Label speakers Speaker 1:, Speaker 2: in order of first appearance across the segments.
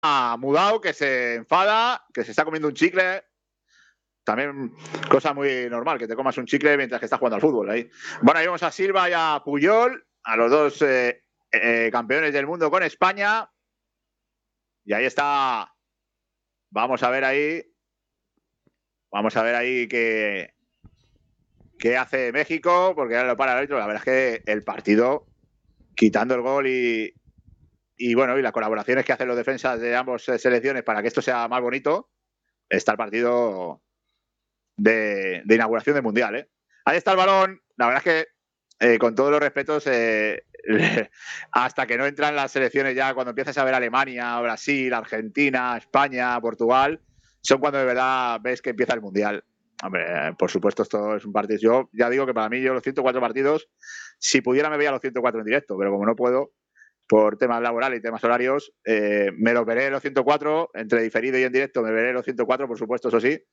Speaker 1: mudado, que se enfada, que se está comiendo un chicle. También cosa muy normal, que te comas un chicle mientras que estás jugando al fútbol. Ahí. Bueno, ahí vemos a Silva y a Puyol, a los dos campeones del mundo con España. Y ahí está. Vamos a ver ahí. Vamos a ver ahí qué hace México, porque ahora lo para el árbitro. La verdad es que el partido, quitando el gol y bueno, y las colaboraciones que hacen los defensas de ambas selecciones para que esto sea más bonito, está el partido de inauguración del Mundial. Ahí está el balón. La verdad es que, con todos los respetos, hasta que no entran las selecciones ya, cuando empiezas a ver Alemania, Brasil, Argentina, España, Portugal, son cuando de verdad ves que empieza el Mundial. Hombre, por supuesto, esto es un partido. Yo ya digo que para mí, yo los 104 partidos, si pudiera me veía los 104 en directo, pero como no puedo, por temas laborales y temas horarios, me los veré los 104, entre diferido y en directo me veré los 104, por supuesto, eso sí.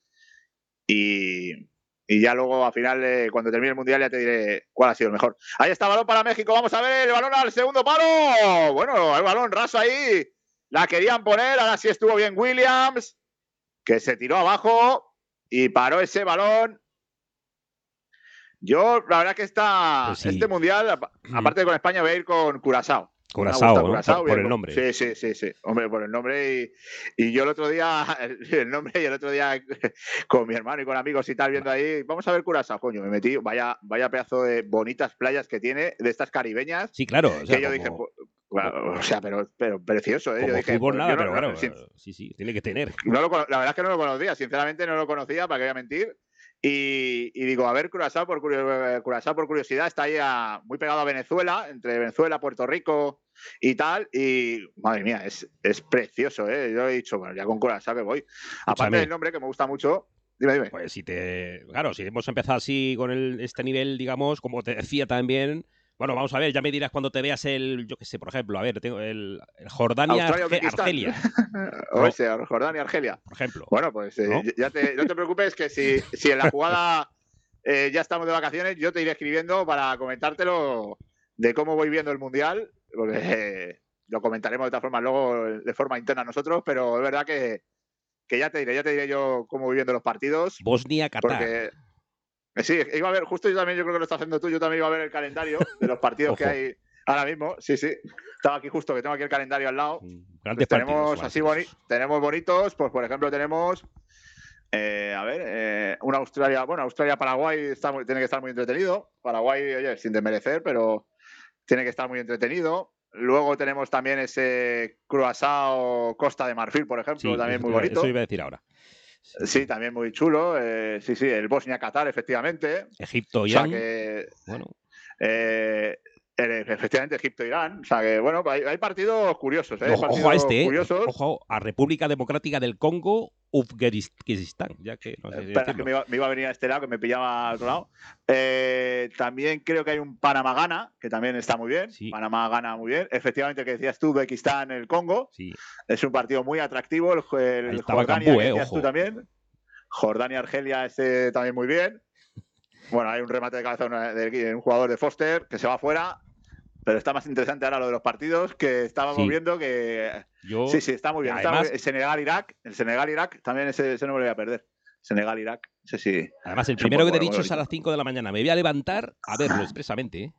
Speaker 1: Y ya luego, al final, cuando termine el Mundial, ya te diré cuál ha sido el mejor. Ahí está el balón para México. Vamos a ver el balón al segundo palo. Bueno, el balón raso ahí. La querían poner. Ahora sí estuvo bien Williams, que se tiró abajo y paró ese balón. Yo, la verdad que
Speaker 2: Pues sí.
Speaker 1: este Mundial, aparte de con España, voy a ir con Curazao.
Speaker 2: Curazao, ¿no?
Speaker 1: Curazao,
Speaker 2: por el nombre.
Speaker 1: Sí. Hombre, por el nombre. Y yo el otro día, el nombre, y el otro día con mi hermano y con amigos y tal, viendo ahí, vamos a ver Curazao, coño, me metí, vaya pedazo de bonitas playas que tiene, de estas caribeñas.
Speaker 2: Sí, claro. O sea,
Speaker 1: que yo dije, o sea, pero precioso, ¿eh?
Speaker 2: Como
Speaker 1: yo dije,
Speaker 2: fútbol nada, pero claro,
Speaker 1: sí,
Speaker 2: tiene que tener.
Speaker 1: la verdad es que no lo conocía, sinceramente no lo conocía, para qué voy a mentir. Y digo, a ver, Curazao por curiosidad, está ahí muy pegado a Venezuela, entre Venezuela, Puerto Rico y tal. Y madre mía, es precioso, ¿eh? Yo he dicho, bueno, ya con Curazao que voy. Aparte del nombre, que me gusta mucho. Dime.
Speaker 2: Pues claro, si hemos empezado así con este nivel, digamos, como te decía también. Bueno, vamos a ver, ya me dirás cuando te veas yo qué sé, por ejemplo, a ver, tengo el Jordania-Argelia.
Speaker 1: Jordania-Argelia.
Speaker 2: Por ejemplo.
Speaker 1: Bueno, pues ¿no? No te preocupes, que si en la jugada ya estamos de vacaciones, yo te iré escribiendo para comentártelo de cómo voy viendo el Mundial, porque lo comentaremos de todas formas luego de forma interna nosotros, pero es verdad que ya te diré yo cómo voy viendo los partidos.
Speaker 2: Bosnia-Qatar.
Speaker 1: Porque sí, iba a ver, justo yo también, yo creo que lo estás haciendo tú, yo también iba a ver el calendario de los partidos que hay ahora mismo. Sí. Estaba aquí justo, que tengo aquí el calendario al lado.
Speaker 2: Grandes
Speaker 1: pues tenemos
Speaker 2: partidos,
Speaker 1: así tenemos bonitos, pues por ejemplo tenemos una Australia, bueno, Australia-Paraguay tiene que estar muy entretenido. Paraguay, oye, sin desmerecer, pero tiene que estar muy entretenido. Luego tenemos también ese Curazao-Costa de Marfil, por ejemplo,
Speaker 2: sí,
Speaker 1: también muy bonito.
Speaker 2: Eso iba a decir ahora.
Speaker 1: Sí, también muy chulo. Sí, el Bosnia-Qatar, efectivamente.
Speaker 2: Egipto-Irán.
Speaker 1: O sea que,
Speaker 2: bueno.
Speaker 1: Efectivamente, Egipto-Irán. O sea que, bueno, hay partidos curiosos.
Speaker 2: Ojo a este, ojo a República Democrática del Congo, Uzbekistán, ya que no sé si
Speaker 1: espera, que me iba a venir a este lado, que me pillaba al otro lado. También creo que hay un Panamá-Ghana, que también está muy bien.
Speaker 2: Sí.
Speaker 1: Panamá gana muy bien. Efectivamente, que decías tú, Uzbekistán, el Congo.
Speaker 2: Sí.
Speaker 1: Es un partido muy atractivo. El
Speaker 2: Jordania,
Speaker 1: que decías tú también. Jordania-Argelia, también muy bien. Bueno, hay un remate de cabeza de un jugador de Foster que se va fuera. Pero está más interesante ahora lo de los partidos que estábamos viendo que... Sí, está muy bien.
Speaker 2: Además,
Speaker 1: el Senegal-Irak también ese no me lo voy a perder. Senegal-Irak, sí.
Speaker 2: Además, el primero que te he dicho es a las 5 de la mañana. Me voy a levantar a verlo expresamente.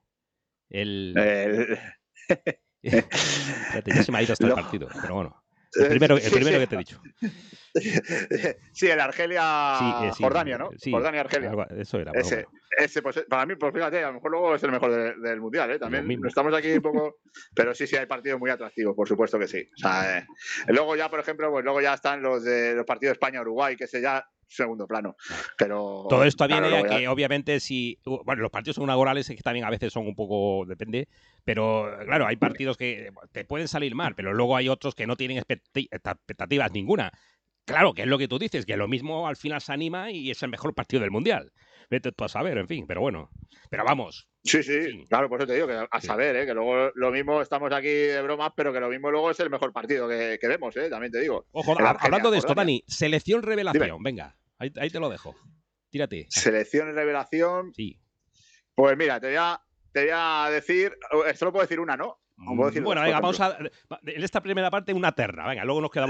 Speaker 2: Espérate, ya se me ha ido hasta el partido, pero bueno. El primero que te he dicho.
Speaker 1: Sí, el Argelia-Jordania, ¿no?
Speaker 2: Sí,
Speaker 1: Jordania-Argelia.
Speaker 2: Eso era.
Speaker 1: Ese, pues, para mí, pues fíjate, a lo mejor luego es el mejor del Mundial, ¿eh? También estamos aquí un poco... Pero sí, hay partidos muy atractivos, por supuesto que sí. O sea, luego ya, por ejemplo, pues luego ya están los partidos de España-Uruguay, que ese ya segundo plano. Pero
Speaker 2: todo esto viene a que, obviamente, bueno, los partidos son inaugurales que también a veces son un poco, depende, pero claro, hay partidos que te pueden salir mal, pero luego hay otros que no tienen expectativas ninguna. Claro, que es lo que tú dices, que lo mismo al final se anima y es el mejor partido del Mundial. Vete tú a saber, en fin, pero bueno. Pero vamos.
Speaker 1: Sí, claro, por eso te digo, que a saber, que luego lo mismo estamos aquí de bromas, pero que lo mismo luego es el mejor partido que vemos, también te digo.
Speaker 2: Ojo, hablando de esto, Dani, selección revelación, venga, ahí te lo dejo. Tírate.
Speaker 1: Selección revelación.
Speaker 2: Sí.
Speaker 1: Pues mira, te voy a decir, solo puedo decir una, ¿no? Puedo decir
Speaker 2: Bueno,
Speaker 1: dos,
Speaker 2: venga,
Speaker 1: por
Speaker 2: vamos a. En esta primera parte, una terna. Venga, luego nos quedamos.